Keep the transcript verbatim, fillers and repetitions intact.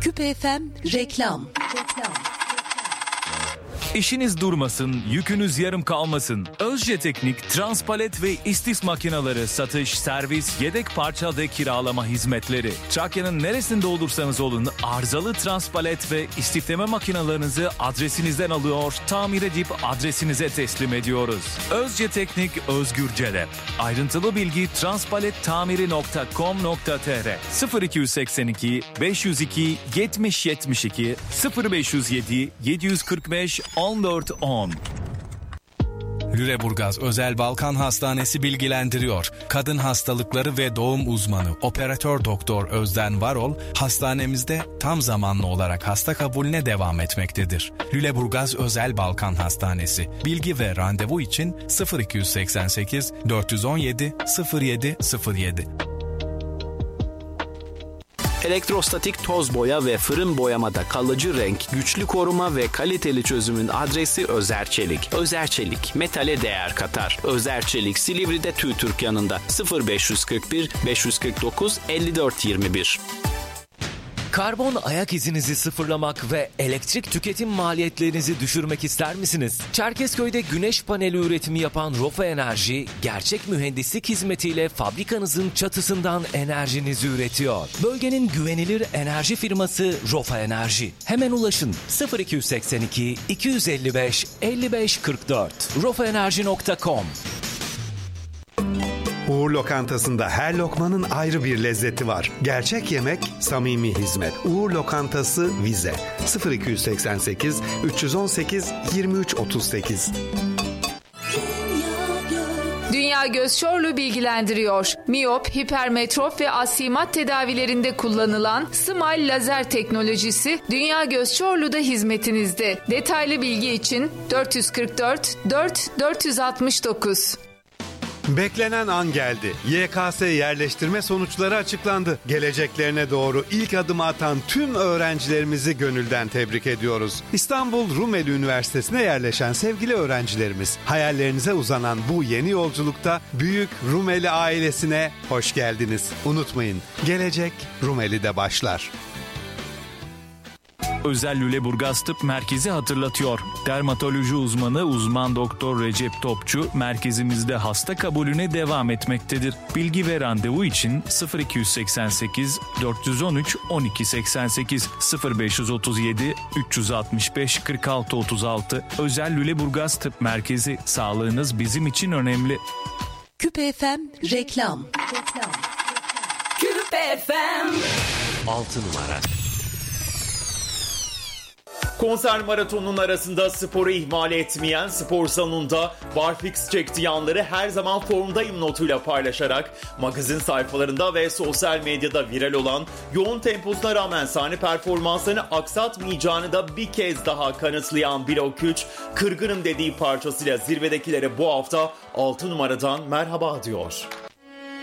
Küpe F M reklam. İşiniz durmasın, yükünüz yarım kalmasın. Özce Teknik, transpalet ve istis makineleri satış, servis, yedek parça ve kiralama hizmetleri. Trakya'nın neresinde olursanız olun arızalı transpalet ve istifleme makinalarınızı adresinizden alıyor, tamir edip adresinize teslim ediyoruz. Özce Teknik, Özgür Celep. Ayrıntılı bilgi transpalettamiri nokta com nokta tr sıfır iki seksen iki beş yüz iki yetmiş yetmiş iki sıfır beş yüz yedi yedi yüz kırk beş on dört on. Lüleburgaz Özel Balkan Hastanesi bilgilendiriyor. Kadın hastalıkları ve doğum uzmanı Operatör Doktor Özden Varol, hastanemizde tam zamanlı olarak hasta kabulüne devam etmektedir. Lüleburgaz Özel Balkan Hastanesi. Bilgi ve randevu için sıfır iki seksen sekiz dört on yedi sıfır yedi sıfır yedi. Elektrostatik toz boya ve fırın boyamada kalıcı renk, güçlü koruma ve kaliteli çözümün adresi Özerçelik. Özerçelik, metale değer katar. Özerçelik, Silivri'de TÜİTÜRK yanında sıfır beş kırk bir beş kırk dokuz elli dört yirmi bir. Karbon ayak izinizi sıfırlamak ve elektrik tüketim maliyetlerinizi düşürmek ister misiniz? Çerkezköy'de güneş paneli üretimi yapan Rofa Enerji, gerçek mühendislik hizmetiyle fabrikanızın çatısından enerjinizi üretiyor. Bölgenin güvenilir enerji firması Rofa Enerji. Hemen ulaşın sıfır iki seksen iki iki yüz elli beş elli beş kırk dört rofa enerji nokta com. Uğur Lokantası'nda her lokmanın ayrı bir lezzeti var. Gerçek yemek, samimi hizmet. Uğur Lokantası Vize sıfır iki seksen sekiz üç on sekiz yirmi üç otuz sekiz. Dünya Göz Çorlu bilgilendiriyor. Miyop, hipermetrop ve astigmat tedavilerinde kullanılan Smile lazer teknolojisi Dünya Göz Çorlu'da hizmetinizde. Detaylı bilgi için dört kırk dört dört dört altı dokuz. Beklenen an geldi. Y K S yerleştirme sonuçları açıklandı. Geleceklerine doğru ilk adımı atan tüm öğrencilerimizi gönülden tebrik ediyoruz. İstanbul Rumeli Üniversitesi'ne yerleşen sevgili öğrencilerimiz, hayallerinize uzanan bu yeni yolculukta Büyük Rumeli ailesine hoş geldiniz. Unutmayın, gelecek Rumeli'de başlar. Özel Lüleburgaz Tıp Merkezi hatırlatıyor. Dermatoloji uzmanı uzman doktor Recep Topçu merkezimizde hasta kabulüne devam etmektedir. Bilgi ve randevu için sıfır iki seksen sekiz dört on üç on iki seksen sekiz sıfır beş otuz yedi üç altmış beş kırk altı otuz altı. Özel Lüleburgaz Tıp Merkezi, sağlığınız bizim için önemli. Küpe F M reklam. Küpe F M altı numara. Konser maratonunun arasında sporu ihmal etmeyen spor salonunda barfix çekti yanları her zaman formdayım notuyla paylaşarak magazin sayfalarında ve sosyal medyada viral olan yoğun temposuna rağmen sahne performanslarını aksatmayacağını da bir kez daha kanıtlayan Blok üç, kırgınım dediği parçasıyla zirvedekilere bu hafta altı numaradan merhaba diyor.